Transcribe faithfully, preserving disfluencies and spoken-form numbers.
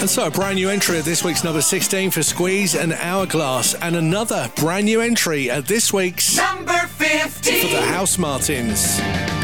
And so a brand new entry at this week's number sixteen for Squeeze and Hourglass, and another brand new entry at this week's number fifteen for the Housemartins.